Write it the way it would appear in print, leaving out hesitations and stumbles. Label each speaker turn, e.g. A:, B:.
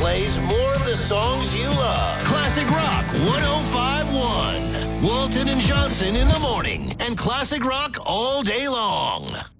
A: plays more of the songs you love. Classic Rock 105.1. Walton and Johnson in the morning, and Classic Rock all day long.